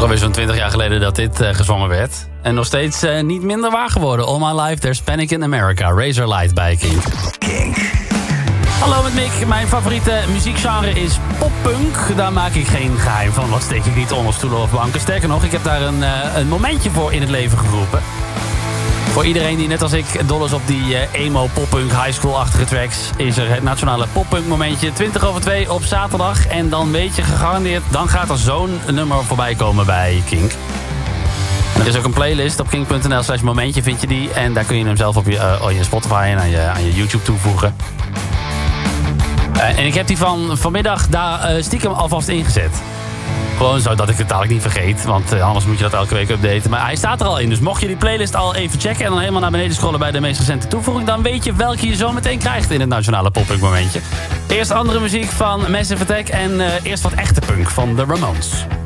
alweer zo'n 20 jaar geleden dat dit gezongen werd. En nog steeds niet minder waar geworden. All My Life, There's Panic in America. Razor Light bij Kink. Hallo met Mick. Mijn favoriete muziekgenre is poppunk. Daar maak ik geen geheim van. Wat steek ik niet onder stoelen of banken. Sterker nog, ik heb daar een momentje voor in het leven geroepen. Voor iedereen die net als ik dol is op die emo, poppunk, high school-achtige tracks... is er het nationale poppunk momentje 20:02 op zaterdag. En dan weet je gegarandeerd, dan gaat er zo'n nummer voorbij komen bij Kink. Er is ook een playlist op kink.nl/momentje vind je die. En daar kun je hem zelf op je Spotify en aan je YouTube toevoegen. En ik heb die van vanmiddag daar stiekem alvast ingezet. Gewoon zodat ik het dadelijk niet vergeet. Want anders moet je dat elke week updaten. Maar hij staat er al in. Dus mocht je die playlist al even checken... en dan helemaal naar beneden scrollen bij de meest recente toevoeging... dan weet je welke je zo meteen krijgt in het nationale poppunk momentje. Eerst andere muziek van Massive Attack... en eerst wat echte punk van de Ramones.